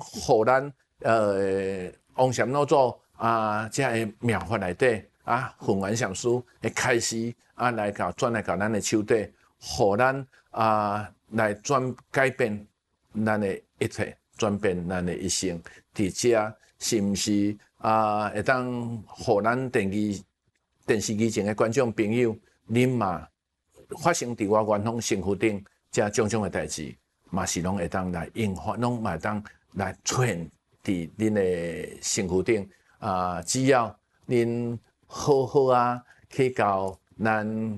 互咱王禅老祖这个妙法内底弘源上师会开始来转来到咱的手底，互咱来改变咱的一切，转变咱的一生。伫遮是毋是会当互咱电视机前的观众朋友，恁嘛发生伫我元丰身躯顶，遮种种的代志，嘛是拢会当来引发，拢嘛会当来出现伫恁的身躯顶只要恁好好去到咱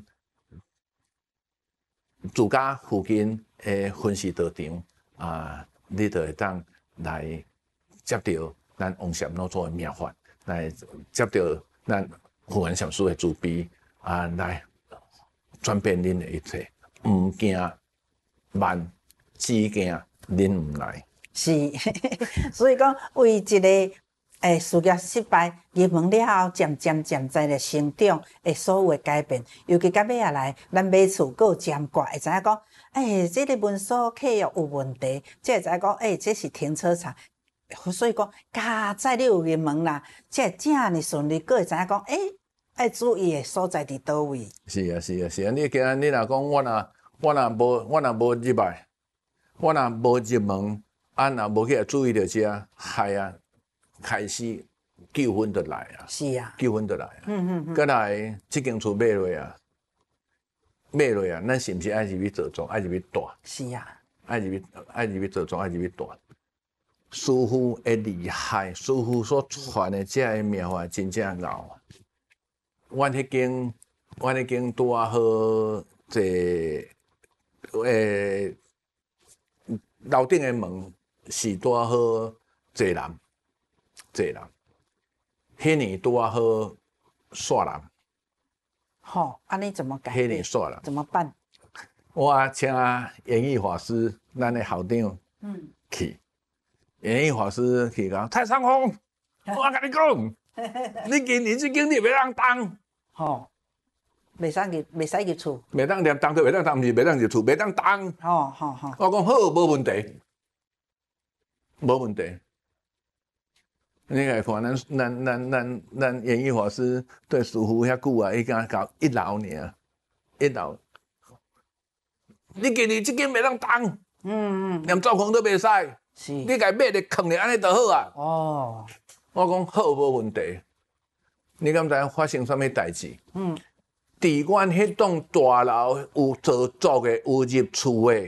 自家附近的分析道场你就会当来接到咱王禅老祖的妙法，来接到咱弘源上师的慈悲来转变恁的一切，毋惊慢，只惊恁毋来。 是，所以讲为一个事业失败，入门了后，渐在咧成长，所有的改变，尤其到尾下来，咱买厝阁有占卦，会知影讲，这个文书契约有问题，才会知影讲，这是停车场。所以讲，加在你有入门啦，才会正呢顺利，阁会知影讲，爱注意的所在伫倒位。 是啊，你今日你若讲我若无入来，我若无入门，若无去注意着遮，开始纠纷就来啊。 是啊， 纠纷就来啊。再来，这间厝买落咱是毋是爱入去做庄，爱入去住？ 是啊， 爱入去做庄，爱入去住。师傅的厉害，师傅所传的这个妙法真正牛啊！阮迄间拄好坐楼顶的门是拄好坐人，迄年拄好煞人。 好，安尼怎么改？ 迄年煞人怎么办？ 我请演艺法师，咱的校长去。演艺法师去讲，太上皇，我甲你讲，你今年这经你袂当当， 吼，袂使入厝， 袂当连当都袂当当，毋是袂当入厝，袂当当。 好。 我讲好，无问题，无问题。你来看，咱演艺法师对师傅遐久伊敢到1楼尔，1楼。你今年这间袂当当，连状况都袂使。 是， 你家买咧藏咧安尼就好啊。 哦， 我讲好无问题。你敢知发生什么代志？伫阮迄栋大楼有做作的，有入厝的，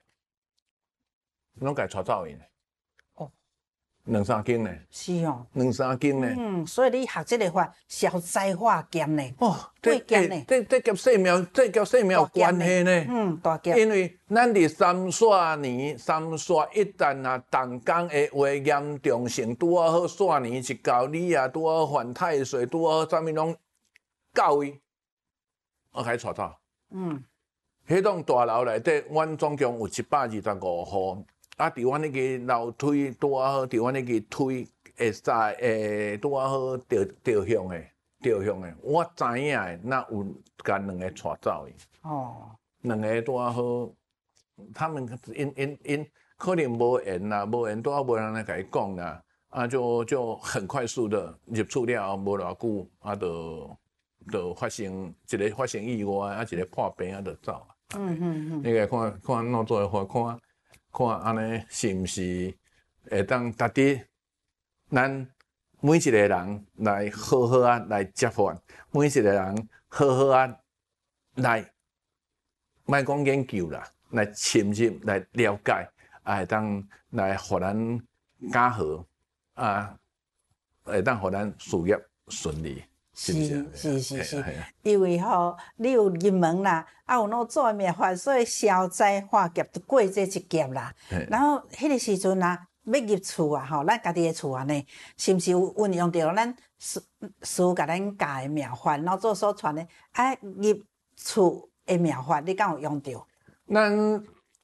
拢家带走因。 哦 2-3间呢？ 是哦 ，2-3间呢？ 所以你学这个法消灾化剑呢？ 这甲性命有关系呢。 大劫。 因为咱伫三煞年，三煞一旦动工的话严重性，拄好煞年一到，你拄好犯太岁，拄好啥物拢到位，我开带走。迄栋大楼内底，阮总共有125户。伫阮迄个楼梯拄好，伫阮迄个梯会拄好着向的，我知影的，那有甲2个带走去。2个拄好，他们因可能无缘啦，无缘拄好无人来甲伊讲啦，就很快速的入厝了后无偌久，就发生一个发生意外，一个破病就走。你来看老做的话，看安尼是毋是会当值得咱每一个人来好好来接法，每一个人好好来，莫讲研究啦，来深入来了解，会当来互咱加好会当互咱事业顺利。 是，因为你有入门啦，有老祖的妙法，所以消灾化劫就过这一劫啦。然后迄个时阵要入厝咱家己的厝呢，是毋是有运用到咱师甲咱教的妙法，老祖所传的入厝的妙法，你敢有用到？ 咱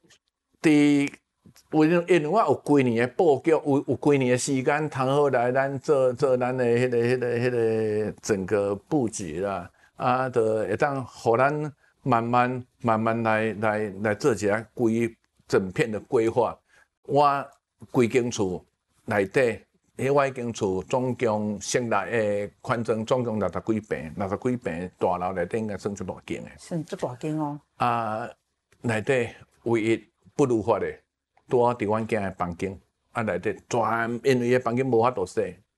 因为我有几年的布局，有几年的时间，通好来咱做咱的迄个整个布局啦，就会当互咱慢慢来做一下整片的规划。我规间厝内底，我已经厝总共省内的宽增总共60几平，60几平大楼内底应该算出大间的。 算足大间哦。 啊，内底唯一不如法的，拄好伫阮囝的房间，啊内底全因为个房间无法度洗，